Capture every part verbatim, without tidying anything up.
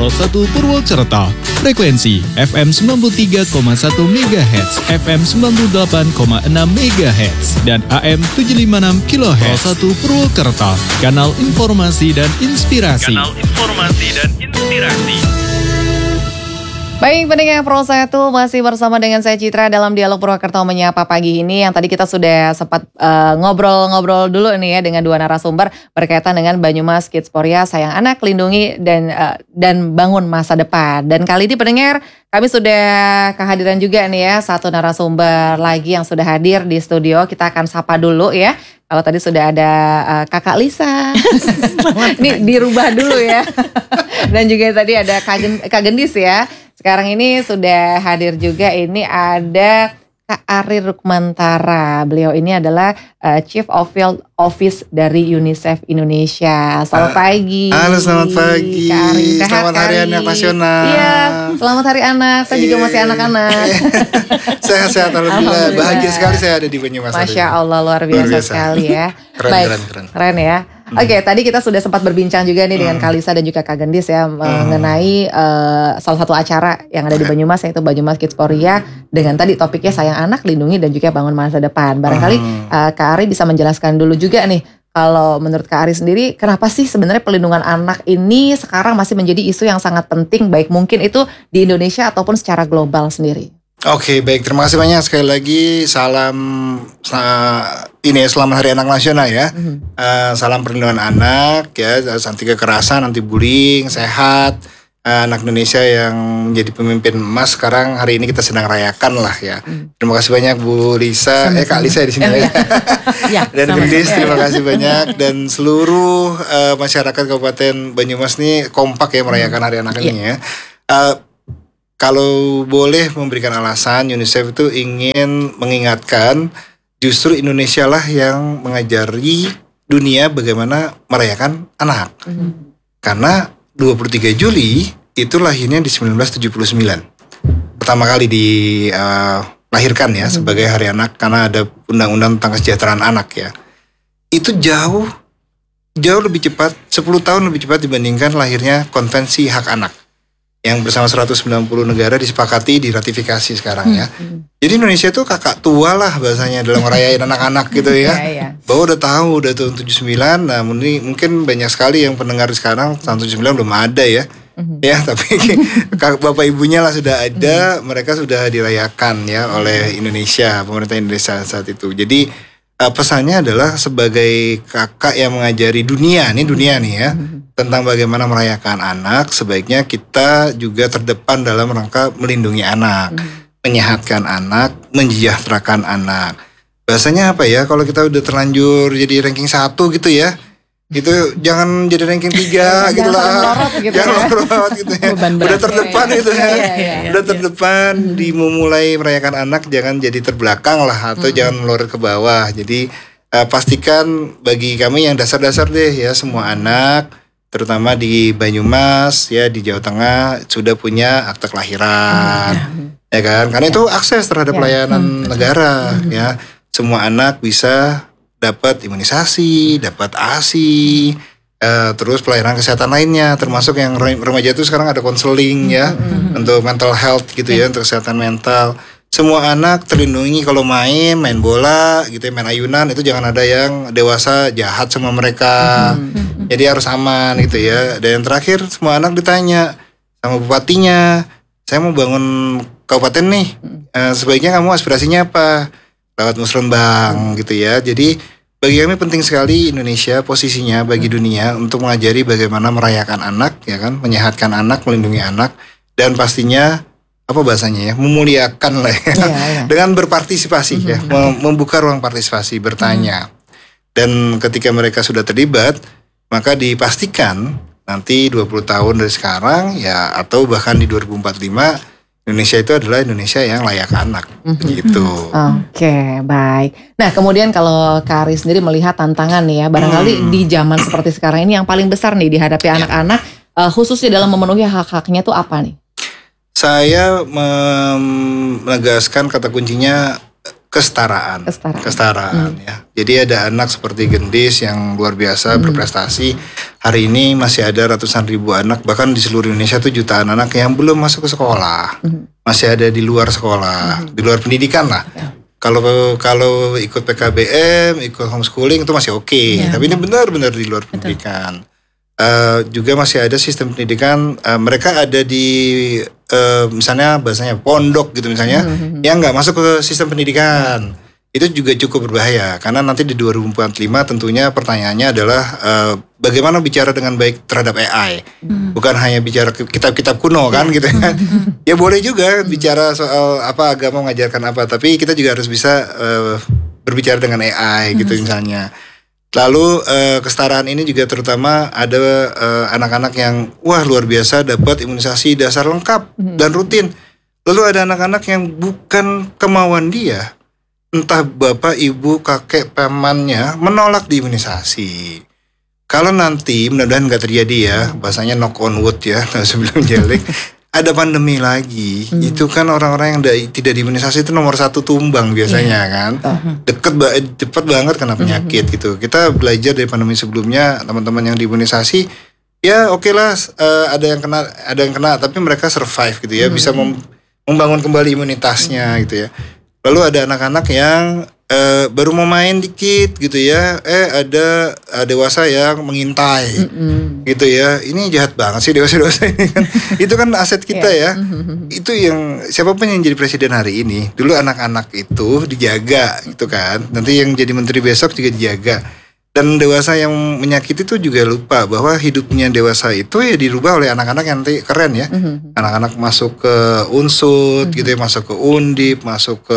satu Purwokerto. Frekuensi F M sembilan puluh tiga koma satu MHz, F M sembilan puluh delapan koma enam MHz, dan A M tujuh lima enam kilohertz. satu Purwokerto, kanal informasi dan inspirasi. Kanal informasi dan inspirasi. Baik, pendengar Pro satu masih bersama dengan saya Citra dalam dialog Purwokerto Menyapa pagi ini, yang tadi kita sudah sempat uh, ngobrol-ngobrol dulu nih ya dengan dua narasumber berkaitan dengan Banyumas Kidsporia, sayang anak, lindungi dan uh, dan bangun masa depan. Dan kali ini pendengar, kami sudah kehadiran juga nih ya satu narasumber lagi yang sudah hadir di studio. Kita akan sapa dulu ya. Kalau tadi sudah ada uh, Kakak Lisa, ini dirubah dulu ya. Dan juga tadi ada Kak, Gen, Kak Gendis ya. Sekarang ini sudah hadir juga, ini ada Kak Ari Rukmantara. Beliau ini adalah uh, Chief of Field Office dari UNICEF Indonesia. Selamat pagi. Halo, selamat pagi. Kak Ari, sehat, selamat Hari Anak Nasional. Iya, selamat Hari Anak. Saya juga masih anak-anak. Sehat-sehat, alhamdulillah. Bahagia sekali saya ada di Banyumas. Masya Allah, luar biasa, luar biasa sekali ya. Keren, Baik, keren, keren. Keren ya. Oke, okay, tadi kita sudah sempat berbincang juga nih hmm. dengan Kalisa dan juga Kak Gendis ya hmm. mengenai uh, salah satu acara yang ada di Banyumas, yaitu Banyumas Kidsporia, dengan tadi topiknya sayang anak, lindungi dan juga bangun masa depan. Barangkali hmm. uh, Kak Ari bisa menjelaskan dulu juga nih, kalau menurut Kak Ari sendiri, kenapa sih sebenarnya pelindungan anak ini sekarang masih menjadi isu yang sangat penting, baik mungkin itu di Indonesia ataupun secara global sendiri? Oke, baik, terima kasih banyak sekali lagi. Salam uh, ini selamat Hari Anak Nasional ya. Mm-hmm. uh, Salam perlindungan anak ya, anti kekerasan, anti bullying, sehat. uh, Anak Indonesia yang menjadi pemimpin emas sekarang hari ini kita sedang rayakan lah ya. Mm. Terima kasih banyak Bu Lisa, sama-sama. eh Kak Lisa di sini ya. ya. Dan Gendis, terima kasih banyak, dan seluruh uh, masyarakat Kabupaten Banyumas nih kompak ya merayakan Hari Anak ini ya. Uh, Kalau boleh memberikan alasan, UNICEF itu ingin mengingatkan justru Indonesia lah yang mengajari dunia bagaimana merayakan anak. Mm-hmm. Karena dua puluh tiga Juli itu lahirnya di seribu sembilan ratus tujuh puluh sembilan. Pertama kali dilahirkan ya mm-hmm. sebagai Hari Anak, karena ada undang-undang tentang kesejahteraan anak ya. Itu jauh, jauh lebih cepat, sepuluh tahun lebih cepat dibandingkan lahirnya Konvensi Hak Anak, yang bersama seratus sembilan puluh negara disepakati, diratifikasi sekarang ya. Hmm. Jadi Indonesia itu kakak tua lah bahasanya dalam merayain anak-anak gitu ya. Yeah, yeah. Bahwa udah tahu, udah tahun tujuh puluh sembilan, nah ini mungkin banyak sekali yang pendengar sekarang tahun tujuh puluh sembilan belum ada ya. Mm-hmm. Ya, tapi bapak ibunya lah sudah ada, mm-hmm. mereka sudah dirayakan ya oleh Indonesia, pemerintah Indonesia saat itu. Jadi Uh, pesannya adalah sebagai kakak yang mengajari dunia, nih dunia nih ya, mm-hmm. tentang bagaimana merayakan anak, sebaiknya kita juga terdepan dalam rangka melindungi anak, mm-hmm. menyehatkan anak, mensejahterakan anak. Bahasanya apa ya, kalau kita udah terlanjur jadi ranking satu gitu ya, itu jangan jadi ranking tiga gitu lah, gitu jangan lorot ya. Gitu ya. Udah terdepan itu ya, iya, iya, iya, udah terdepan iya. di memulai merayakan anak, jangan jadi terbelakang lah, atau hmm. jangan melorot ke bawah. Jadi uh, pastikan bagi kami yang dasar-dasar deh ya, semua anak terutama di Banyumas ya, di Jawa Tengah sudah punya akte kelahiran, hmm. ya kan? Karena ya. itu akses terhadap ya. layanan hmm. negara hmm. ya, semua anak bisa dapat imunisasi, dapat A S I, uh, terus pelayanan kesehatan lainnya, termasuk yang remaja itu sekarang ada konseling ya, mm-hmm. untuk mental health gitu yeah. ya, untuk kesehatan mental. Semua anak terlindungi kalau main, main bola gitu ya, main ayunan, itu jangan ada yang dewasa jahat sama mereka. Mm-hmm. Jadi harus aman gitu ya. Dan yang terakhir, semua anak ditanya sama bupatinya, saya mau bangun kabupaten nih, uh, sebaiknya kamu aspirasinya apa? Lewat musrenbang gitu ya. Jadi bagi kami penting sekali Indonesia posisinya bagi dunia untuk mengajari bagaimana merayakan anak ya kan, menyehatkan anak, melindungi anak, dan pastinya apa bahasanya ya, memuliakan lah ya, ya, ya. dengan berpartisipasi mm-hmm. ya, membuka ruang partisipasi, bertanya. Mm-hmm. Dan ketika mereka sudah terlibat, maka dipastikan nanti dua puluh tahun dari sekarang ya, atau bahkan di dua ribu empat puluh lima Indonesia itu adalah Indonesia yang layak anak, mm-hmm. gitu. Oke, okay, baik. Nah, kemudian kalau Kak Ari sendiri melihat tantangan nih ya, barangkali hmm. di zaman seperti sekarang ini yang paling besar nih dihadapi ya. anak-anak, uh, khususnya dalam memenuhi hak-haknya itu apa nih? Saya menegaskan kata kuncinya kesetaraan. Kesetaraan. Kesetaraan ya. Jadi ada anak seperti Gendis yang luar biasa berprestasi. Hari ini masih ada ratusan ribu anak, bahkan di seluruh Indonesia tuh jutaan anak yang belum masuk ke sekolah. Masih ada di luar sekolah, di luar pendidikan lah. Kalau kalau ikut P K B M, ikut homeschooling itu masih oke. Ya, Tapi ini benar-benar di luar pendidikan. Uh, juga masih ada sistem pendidikan, uh, mereka ada di uh, misalnya bahasanya pondok gitu misalnya, yang nggak masuk ke sistem pendidikan. Itu juga cukup berbahaya karena nanti di dua ribu empat puluh lima tentunya pertanyaannya adalah uh, bagaimana bicara dengan baik terhadap A I. Bukan hanya bicara kitab-kitab kuno kan gitu ya. Ya boleh juga bicara soal apa agama mengajarkan apa, tapi kita juga harus bisa uh, berbicara dengan A I gitu misalnya. Lalu uh, kesetaraan ini juga terutama ada uh, anak-anak yang wah luar biasa dapat imunisasi dasar lengkap dan rutin. Lalu ada anak-anak yang bukan kemauan dia, entah bapak, ibu, kakek, pamannya menolak diimunisasi. Kalau nanti mudah-mudahan nggak terjadi ya, bahasanya knock on wood ya, sebelum jelek. Ada pandemi lagi, hmm. itu kan orang-orang yang da- tidak diimunisasi itu nomor satu tumbang biasanya yeah. kan, uh-huh. deket ba- cepat banget kena penyakit uh-huh. gitu. Kita belajar dari pandemi sebelumnya, teman-teman yang diimunisasi, ya oke okay lah, uh, ada yang kena, ada yang kena, tapi mereka survive gitu ya, uh-huh. bisa mem- membangun kembali imunitasnya uh-huh. gitu ya. Lalu ada anak-anak yang uh, baru mau main dikit gitu ya, eh ada uh, dewasa yang mengintai, mm-hmm. gitu ya. Ini jahat banget sih dewasa-dewasa ini kan. Itu kan aset kita yeah. ya. Mm-hmm. Itu yang siapapun yang jadi presiden hari ini, dulu anak-anak itu dijaga gitu kan. Nanti yang jadi menteri besok juga dijaga. Dan dewasa yang menyakiti itu juga lupa bahwa hidupnya dewasa itu ya dirubah oleh anak-anak yang nanti keren ya. Mm-hmm. Anak-anak masuk ke Unsud mm-hmm. gitu ya, masuk ke Undip, masuk ke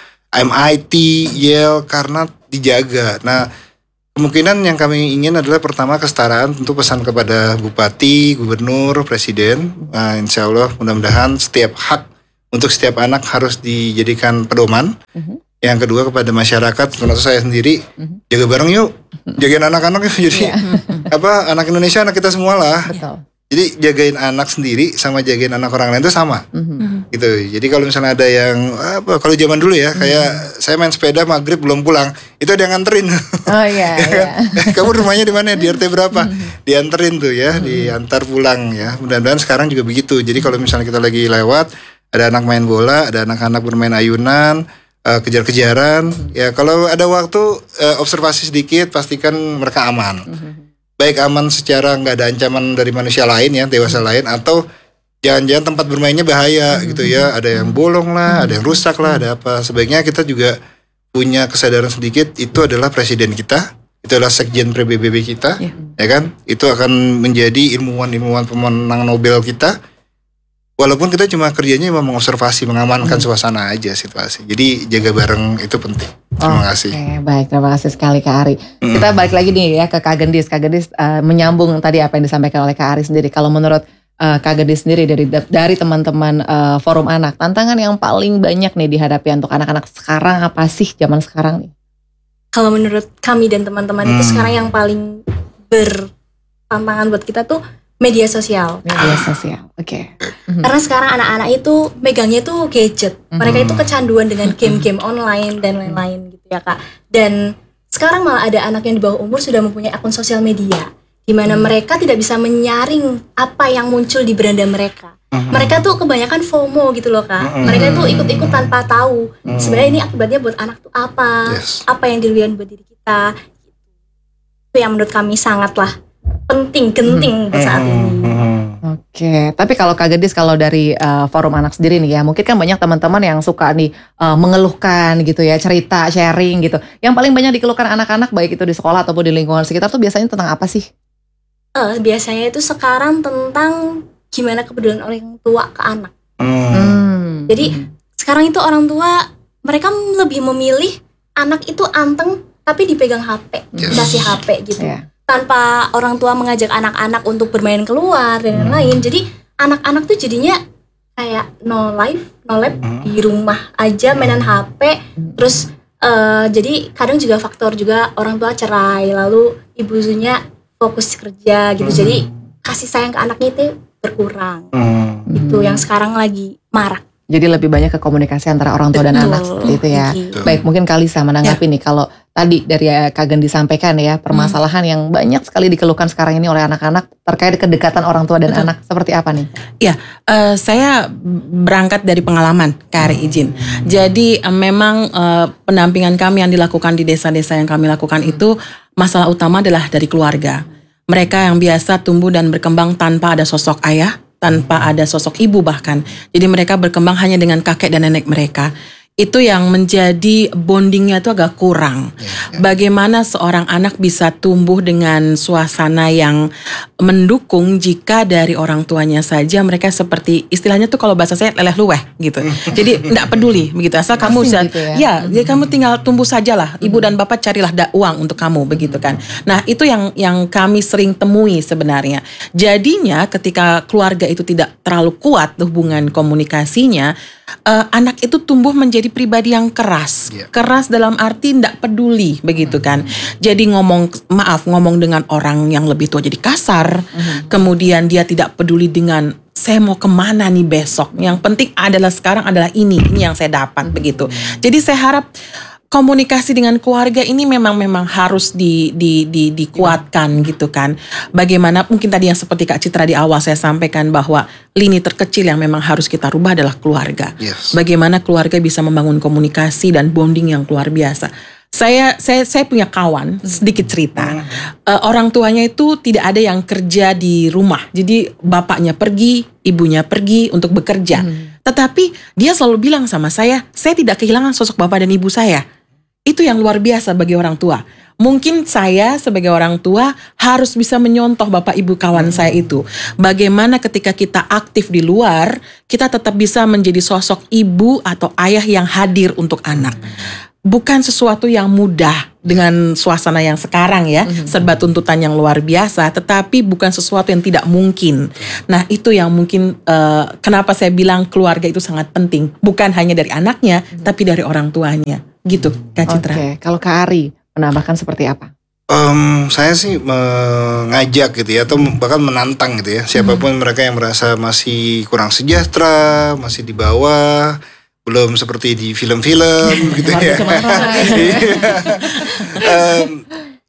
M I T, Yale karena dijaga. Nah, kemungkinan yang kami ingin adalah pertama kesetaraan, tentu pesan kepada bupati, gubernur, presiden. Nah, insya Allah mudah-mudahan setiap hak untuk setiap anak harus dijadikan pedoman. Mm-hmm. Yang kedua kepada masyarakat, termasuk saya sendiri, mm-hmm. jaga bareng yuk, jagain anak-anak yuk. Jadi apa anak Indonesia anak kita semua lah. Betul. Jadi jagain anak sendiri sama jagain anak orang lain itu sama, mm-hmm. gitu. Jadi kalau misalnya ada yang apa, kalau zaman dulu ya, mm-hmm. kayak saya main sepeda maghrib belum pulang, itu ada yang nganterin. Oh iya. ya, iya. Kamu rumahnya di mana? Di R T berapa? Mm-hmm. Dianterin tuh ya, mm-hmm. diantar pulang ya. Mudah-mudahan sekarang juga begitu. Jadi kalau misalnya kita lagi lewat, ada anak main bola, ada anak-anak bermain ayunan. Uh, kejar-kejaran, mm-hmm. ya kalau ada waktu uh, observasi sedikit, pastikan mereka aman. Mm-hmm. Baik aman secara nggak ada ancaman dari manusia lain ya, dewasa mm-hmm. lain, atau jangan-jangan tempat bermainnya bahaya mm-hmm. gitu ya, ada yang bolong lah, mm-hmm. ada yang rusak lah, ada apa. Sebaiknya kita juga punya kesadaran sedikit, itu adalah presiden kita, itu adalah sekjen P B B kita, yeah. ya kan, itu akan menjadi ilmuwan-ilmuwan pemenang Nobel kita. Walaupun kita cuma kerjanya cuma mengobservasi, mengamankan hmm. suasana aja situasi. Jadi jaga bareng itu penting. Terima oh, kasih. Oke, baik, terima kasih sekali Kak Ari. Hmm. Kita balik lagi nih ya ke Kak Gendis. Kak Gendis uh, menyambung tadi apa yang disampaikan oleh Kak Ari sendiri. Kalau menurut uh, Kak Gendis sendiri dari dari teman-teman uh, Forum Anak, tantangan yang paling banyak nih dihadapi untuk anak-anak sekarang apa sih zaman sekarang nih? Kalau menurut kami dan teman-teman hmm. itu sekarang yang paling bertantangan buat kita tuh media sosial. Media sosial, oke. Okay. Mm-hmm. Karena sekarang anak-anak itu megangnya tuh gadget. Mm-hmm. Mereka itu kecanduan dengan game-game online dan lain-lain gitu ya Kak. Dan sekarang malah ada anak yang di bawah umur sudah mempunyai akun sosial media, di mana mm-hmm. mereka tidak bisa menyaring apa yang muncul di beranda mereka. Mm-hmm. Mereka tuh kebanyakan FOMO gitu loh Kak. Mm-hmm. Mereka tuh ikut-ikut tanpa tahu. Mm-hmm. Sebenarnya ini akibatnya buat anak tuh apa? Yes. Apa yang dirugikan buat diri kita? Itu yang menurut kami sangatlah penting, genting hmm. saat ini. Oke, okay. Tapi kalau Kak Gendis, kalau dari uh, Forum Anak sendiri nih ya, mungkin kan banyak teman-teman yang suka nih uh, mengeluhkan gitu ya, cerita, sharing gitu. Yang paling banyak dikeluhkan anak-anak baik itu di sekolah ataupun di lingkungan sekitar tuh biasanya tentang apa sih? Uh, biasanya itu sekarang tentang gimana kepedulian orang tua ke anak. Hmm. Jadi hmm. sekarang itu orang tua mereka lebih memilih anak itu anteng tapi dipegang H P, yes. dikasih H P gitu. Yeah. Tanpa orang tua mengajak anak-anak untuk bermain keluar dan lain-lain. Jadi anak-anak tuh jadinya kayak no life, no lab di rumah aja mainan H P. Terus uh, jadi kadang juga faktor juga orang tua cerai, lalu ibunya fokus kerja gitu. Jadi kasih sayang ke anaknya itu berkurang. Itu yang sekarang lagi marak. Jadi lebih banyak ke komunikasi antara orang tua dan Betul. anak seperti itu ya. Betul. Baik, mungkin Kalisa menanggapi nih kalau tadi dari Kak Gen disampaikan ya permasalahan yang banyak sekali dikeluhkan sekarang ini oleh anak-anak terkait kedekatan orang tua dan Betul. anak. Seperti apa nih? Ya, eh, saya berangkat dari pengalaman, Kak Ari izin. Jadi eh, memang eh, pendampingan kami yang dilakukan di desa-desa yang kami lakukan itu masalah utama adalah dari keluarga. Mereka yang biasa tumbuh dan berkembang tanpa ada sosok ayah, tanpa ada sosok ibu bahkan. Jadi mereka berkembang hanya dengan kakek dan nenek mereka. Itu yang menjadi bondingnya itu agak kurang. Bagaimana seorang anak bisa tumbuh dengan suasana yang mendukung jika dari orang tuanya saja mereka seperti istilahnya tuh kalau bahasa saya leleh luweh gitu. Jadi enggak peduli begitu asal kamu Asing bisa gitu ya. ya, jadi kamu tinggal tumbuh sajalah. Ibu dan bapak carilah da- uang untuk kamu begitu kan. Nah, itu yang yang kami sering temui sebenarnya. Jadinya ketika keluarga itu tidak terlalu kuat hubungan komunikasinya, Uh, anak itu tumbuh menjadi pribadi yang keras, Yeah. keras dalam arti tidak peduli begitu kan. Jadi ngomong maaf ngomong dengan orang yang lebih tua jadi kasar, kemudian dia tidak peduli dengan saya mau kemana nih besok. Yang penting adalah sekarang adalah ini, ini yang saya dapat begitu. Jadi saya harap komunikasi dengan keluarga ini memang memang harus di, di, di, dikuatkan gitu kan. Bagaimana mungkin tadi yang seperti Kak Citra di awal saya sampaikan bahwa lini terkecil yang memang harus kita rubah adalah keluarga. Yes. Bagaimana keluarga bisa membangun komunikasi dan bonding yang luar biasa. Saya saya saya punya kawan, sedikit cerita. Eh, orang tuanya itu tidak ada yang kerja di rumah. Jadi bapaknya pergi, ibunya pergi untuk bekerja. Tetapi dia selalu bilang sama saya, saya tidak kehilangan sosok bapak dan ibu saya. Itu yang luar biasa bagi orang tua. Mungkin saya sebagai orang tua harus bisa menyontoh bapak ibu kawan saya itu. Bagaimana ketika kita aktif di luar, kita tetap bisa menjadi sosok ibu atau ayah yang hadir untuk anak. Bukan sesuatu yang mudah dengan suasana yang sekarang ya, serba tuntutan yang luar biasa, tetapi bukan sesuatu yang tidak mungkin. Nah, itu yang mungkin uh, kenapa saya bilang keluarga itu sangat penting, bukan hanya dari anaknya, tapi dari orang tuanya. Gitu, Kak Citra. Oke, kalau Kak Ari menambahkan seperti apa? Em, saya sih mengajak gitu ya, atau bahkan menantang gitu ya, siapapun mereka yang merasa masih kurang sejahtera, masih di bawah, belum seperti di film-film gitu ya. Em,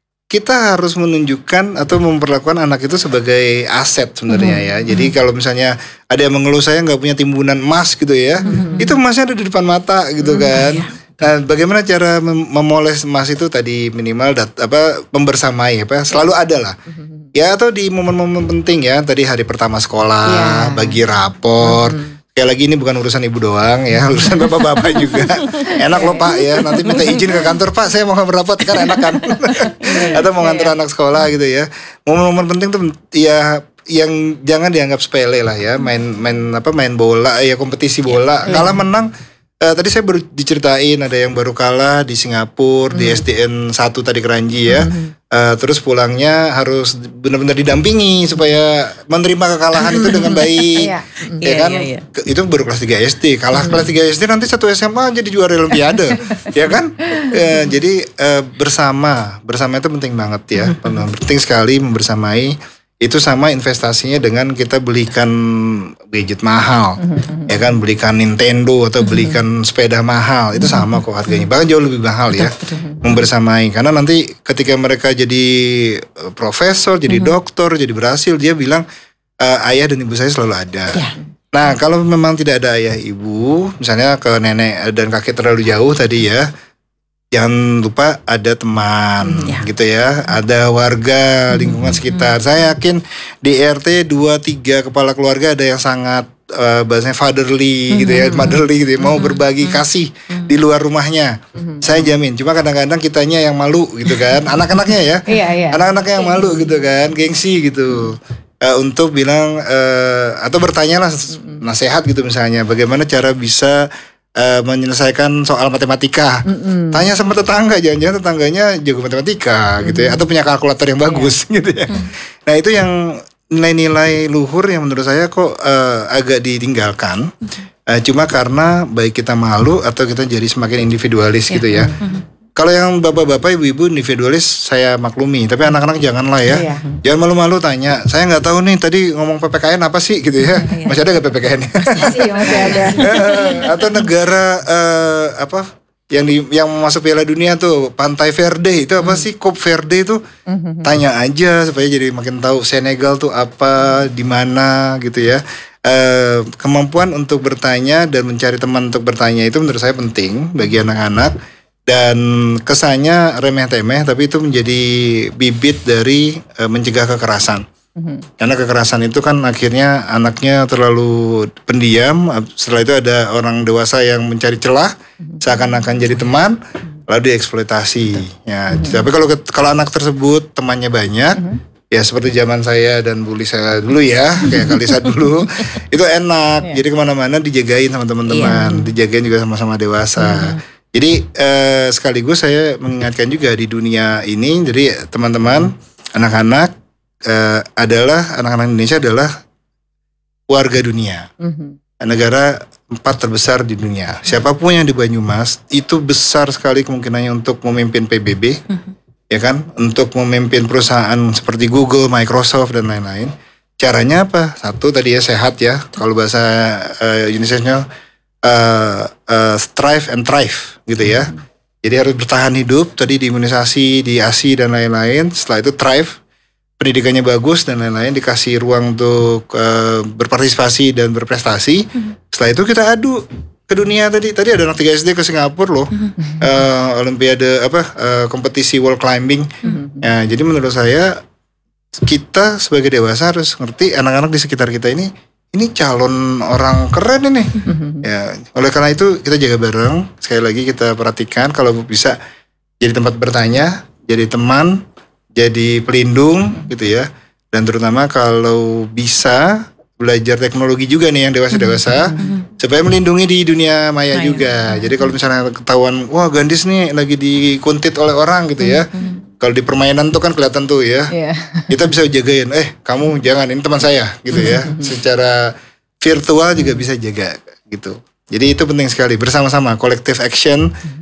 kita harus menunjukkan atau memperlakukan anak itu sebagai aset sebenarnya ya. Jadi kalau misalnya ada yang mengeluh saya nggak punya timbunan emas gitu ya, itu emasnya ada di depan mata gitu kan. Nah, bagaimana cara mem- memoles emas itu tadi minimal dat- apa pembersamai apa selalu ada lah. Ya atau di momen-momen penting ya, tadi hari pertama sekolah, Iya. bagi rapor. Sekali lagi ini bukan urusan ibu doang ya, urusan bapak-bapak juga. Enak loh Pak ya, nanti minta izin ke kantor Pak, saya mau ngambil rapot kan enak kan. Atau mau nganter anak sekolah gitu ya. Momen-momen penting tuh ya yang jangan dianggap sepele lah ya, main main apa main bola ya, kompetisi bola, kalah menang. Eh, tadi saya baru diceritain ada yang baru kalah di Singapura di S D N satu tadi Keranji ya. Eh, terus pulangnya harus benar-benar didampingi supaya menerima kekalahan itu dengan baik. Iya. Ya Iya, kan? iya, iya. Ke- Itu baru kelas tiga S D. Kalah kelas tiga S D nanti satu S M A jadi juara Olimpiade. Ya kan? Eh, jadi eh, bersama, bersama itu penting banget ya. Penting sekali membersamai. Itu sama investasinya dengan kita belikan gadget mahal, ya kan, belikan Nintendo atau belikan sepeda mahal, itu sama kok harganya, bahkan jauh lebih mahal ya, membersamai. Karena nanti ketika mereka jadi eh, profesor, jadi dokter, jadi berhasil, dia bilang "Eh, ayah dan ibu saya selalu ada. Nah kalau memang tidak ada ayah ibu, misalnya ke nenek dan kakek terlalu jauh tadi ya, jangan lupa ada teman Ya. gitu ya, ada warga lingkungan sekitar. Saya yakin di R T dua tiga kepala keluarga ada yang sangat eh, bahasanya fatherly gitu ya, motherly gitu ya, mau berbagi kasih di luar rumahnya. Saya jamin. Cuma kadang-kadang kitanya yang malu gitu kan, anak-anaknya ya, Iya, iya. anak-anaknya yang malu gitu kan, gengsi gitu. Eh, untuk bilang eh, atau bertanyalah nasihat gitu misalnya, bagaimana cara bisa eh, menyelesaikan soal matematika. Tanya sama tetangga, jangan-jangan tetangganya jago matematika gitu ya, atau punya kalkulator yang bagus gitu ya. Nah itu yang nilai-nilai luhur yang menurut saya kok eh, agak ditinggalkan. Eh, cuma karena baik kita malu atau kita jadi semakin individualis gitu ya. Kalau yang bapak-bapak, ibu-ibu individualis saya maklumi, tapi anak-anak janganlah ya. Iya. Jangan malu-malu tanya, saya nggak tahu nih tadi ngomong P P K N apa sih gitu ya. Masih ada nggak P P K N? Masih, masih ada. Atau negara eh, apa yang di yang masuk Piala Dunia tuh Pantai Verde itu apa sih? Cape Verde itu tanya aja supaya jadi makin tahu Senegal tuh apa, di mana gitu ya. Eh, kemampuan untuk bertanya dan mencari teman untuk bertanya itu menurut saya penting bagi anak-anak. Dan kesannya remeh-temeh, tapi itu menjadi bibit dari e, mencegah kekerasan. Mm-hmm. Karena kekerasan itu kan akhirnya anaknya terlalu pendiam. Setelah itu ada orang dewasa yang mencari celah, mm-hmm. seakan-akan jadi teman, lalu dieksploitasi. Ya, mm-hmm. Tapi kalau kalau anak tersebut temannya banyak, mm-hmm. ya seperti zaman saya dan Bu Lisa dulu ya, kayak Kalisa dulu, itu enak. Yeah. Jadi kemana-mana dijagain sama teman-teman, yeah. dijagain juga sama-sama dewasa. Mm-hmm. Jadi eh, sekaligus saya mengingatkan juga di dunia ini, jadi teman-teman, anak-anak eh, adalah anak-anak Indonesia adalah warga dunia, mm-hmm. negara empat terbesar di dunia. Siapapun yang di Banyumas itu besar sekali kemungkinannya untuk memimpin P B B, mm-hmm. ya kan, untuk memimpin perusahaan seperti Google, Microsoft dan lain-lain. Caranya apa? Satu tadi ya sehat ya, kalau bahasa eh, Indonesia Uh, uh, strive and thrive gitu ya. Hmm. Jadi harus bertahan hidup. Tadi diimunisasi, di A S I dan lain-lain. Setelah itu thrive, pendidikannya bagus dan lain-lain, dikasih ruang untuk uh, berpartisipasi dan berprestasi. Hmm. Setelah itu kita adu ke dunia tadi. Tadi ada anak tiga S D ke Singapura loh, hmm. uh, Olimpiade apa uh, kompetisi wall climbing. Hmm. Ya, jadi menurut saya kita sebagai dewasa harus ngerti anak-anak di sekitar kita ini. Ini calon orang keren ini. Ya, oleh karena itu kita jaga bareng. Sekali lagi kita perhatikan kalau bisa jadi tempat bertanya, jadi teman, jadi pelindung gitu ya. Dan terutama kalau bisa belajar teknologi juga nih yang dewasa-dewasa supaya melindungi di dunia maya juga. Jadi kalau misalnya ketahuan, wah Gandis nih lagi dikuntit oleh orang gitu ya. Kalau di permainan tuh kan kelihatan tuh ya, yeah. kita bisa jagain, eh kamu jangan, ini teman saya gitu ya. Secara virtual juga bisa jaga gitu. Jadi itu penting sekali, bersama-sama, collective action